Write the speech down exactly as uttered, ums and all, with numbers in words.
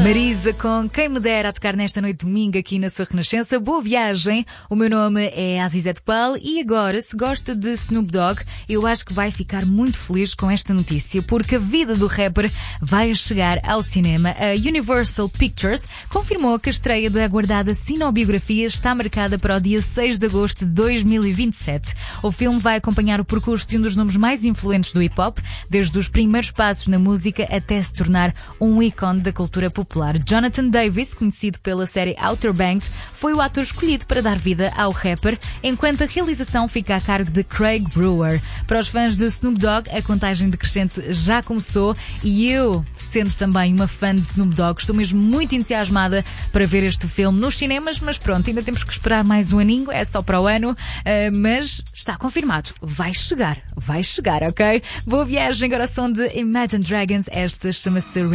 Marisa com Quem Me Dera a tocar nesta noite de domingo aqui na sua Renascença. Boa viagem, o meu nome é Azizete Pal e agora, se gosta de Snoop Dogg, eu acho que vai ficar muito feliz com esta notícia, porque a vida do rapper vai chegar ao cinema. A Universal Pictures confirmou que a estreia da aguardada cinebiografia está marcada para o dia seis de agosto de dois mil e vinte e sete. O filme vai acompanhar o percurso de um dos nomes mais influentes do hip-hop, desde os primeiros passos na música até se tornar um ícone da cultura popular. Jonathan Davis, conhecido pela série Outer Banks, foi o ator escolhido para dar vida ao rapper, enquanto a realização fica a cargo de Craig Brewer. Para os fãs de Snoop Dogg, a contagem decrescente já começou e eu, sendo também uma fã de Snoop Dogg, estou mesmo muito entusiasmada para ver este filme nos cinemas, mas pronto, ainda temos que esperar mais um aninho, é só para o ano, mas está confirmado, vai chegar, vai chegar, ok? Boa viagem, agora som de Imagine Dragons, esta chama-se